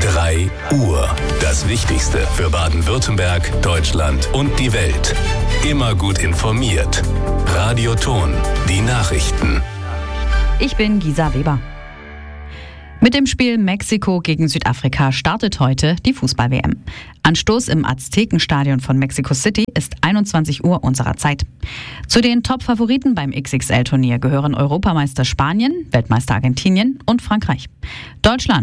3 Uhr. Das Wichtigste für Baden-Württemberg, Deutschland und die Welt. Immer gut informiert. Radio Thon, die Nachrichten. Ich bin Gisa Weber. Mit dem Spiel Mexiko gegen Südafrika startet heute die Fußball-WM. Anstoß im Aztekenstadion von Mexico City ist 21 Uhr unserer Zeit. Zu den Top-Favoriten beim XXL-Turnier gehören Europameister Spanien, Weltmeister Argentinien und Frankreich. Deutschland